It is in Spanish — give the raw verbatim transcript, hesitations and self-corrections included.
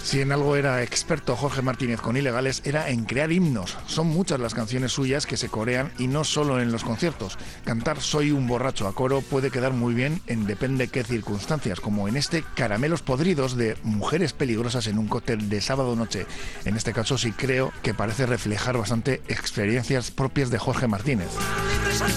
Si en algo era experto Jorge Martínez con Ilegales, era en crear himnos. Son muchas las canciones suyas que se corean y no solo en los conciertos. Cantar Soy un borracho a coro puede quedar muy bien en depende qué circunstancias, como en este Caramelos podridos de Mujeres peligrosas en un cóctel de sábado noche. En este caso sí creo que parece reflejar bastante experiencias propias de Jorge Martínez.